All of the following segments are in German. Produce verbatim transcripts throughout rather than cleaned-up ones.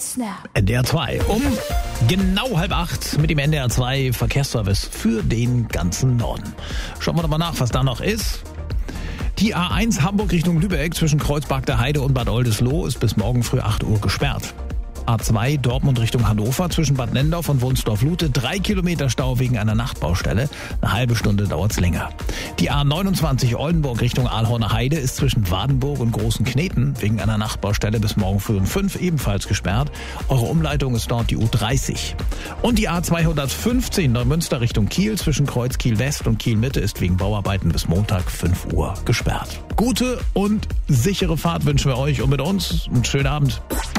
Snap. N D R zwei um genau halb acht mit dem N D R zwei Verkehrsservice für den ganzen Norden. Schauen wir doch mal nach, was da noch ist. Die A eins Hamburg Richtung Lübeck zwischen Kreuzberg der Heide und Bad Oldesloe ist bis morgen früh acht Uhr gesperrt. A zwei Dortmund Richtung Hannover zwischen Bad Nendorf und Wunsdorf-Lute. Drei Kilometer Stau wegen einer Nachtbaustelle. Eine halbe Stunde dauert's länger. Die A neunundzwanzig Oldenburg Richtung Aalhorner Heide ist zwischen Wadenburg und Großen Kneten wegen einer Nachtbaustelle bis morgen früh um fünf ebenfalls gesperrt. Eure Umleitung ist dort die U dreißig. Und die A zweihundertfünfzehn Neumünster Richtung Kiel zwischen Kreuz Kiel West und Kiel Mitte ist wegen Bauarbeiten bis Montag fünf Uhr gesperrt. Gute und sichere Fahrt wünschen wir euch und mit uns einen schönen Abend.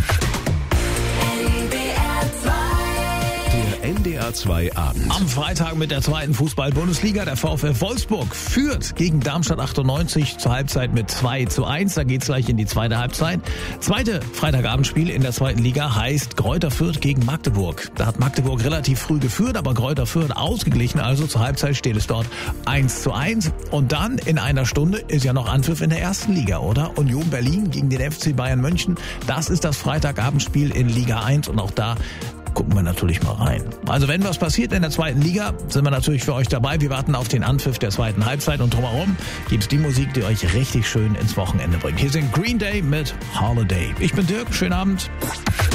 N D R zwei Abend. Am Freitag mit der zweiten Fußball-Bundesliga. Der VfL Wolfsburg führt gegen Darmstadt achtundneunzig zur Halbzeit mit zwei zu eins. Da geht's gleich in die zweite Halbzeit. Zweite Freitagabendspiel in der zweiten Liga heißt Greuther Fürth gegen Magdeburg. Da hat Magdeburg relativ früh geführt, aber Greuther Fürth ausgeglichen. Also zur Halbzeit steht es dort eins zu eins. Und dann in einer Stunde ist ja noch Anpfiff in der ersten Liga, oder? Union Berlin gegen den F C Bayern München. Das ist das Freitagabendspiel in Liga eins und auch da gucken wir natürlich mal rein. Also wenn was passiert in der zweiten Liga, sind wir natürlich für euch dabei. Wir warten auf den Anpfiff der zweiten Halbzeit und drumherum gibt's die Musik, die euch richtig schön ins Wochenende bringt. Hier sind Green Day mit Holiday. Ich bin Dirk, schönen Abend.